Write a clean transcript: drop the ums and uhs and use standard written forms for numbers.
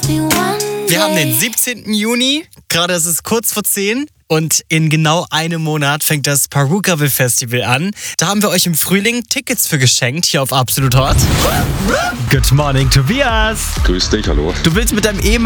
Wir haben den 17. Juni, gerade ist es kurz vor 10 und in genau einem Monat fängt das Parukaville Festival an. Da haben wir euch im Frühling Tickets für geschenkt, hier auf Absolut Hot. Good morning, Tobias. Grüß dich, hallo. Du willst mit deinem